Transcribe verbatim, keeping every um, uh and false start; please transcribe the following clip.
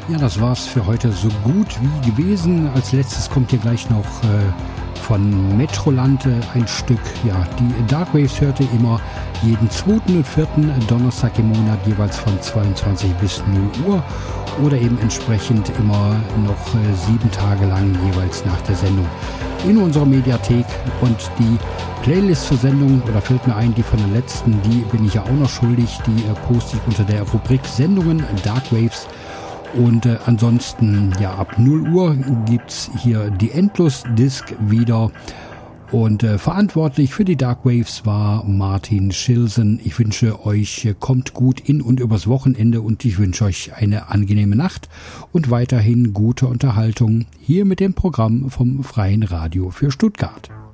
Ja, das war's für heute so gut wie gewesen. Als letztes kommt hier gleich noch äh, von Metroland äh, ein Stück. Ja, die Dark Waves hörte immer jeden zweiten und vierten Donnerstag im Monat jeweils von zweiundzwanzig bis null Uhr oder eben entsprechend immer noch äh, sieben Tage lang jeweils nach der Sendung in unserer Mediathek. Und die Playlist zur Sendung, oder fällt mir ein, die von der letzten, die bin ich ja auch noch schuldig, die äh, poste ich unter der Rubrik Sendungen Dark Waves. Und äh, ansonsten, ja, ab null Uhr gibt's hier die Endlos-Disc wieder. Und äh, verantwortlich für die Dark Waves war Martin Schilsen. Ich wünsche euch, äh, kommt gut in und übers Wochenende und ich wünsche euch eine angenehme Nacht und weiterhin gute Unterhaltung hier mit dem Programm vom Freien Radio für Stuttgart.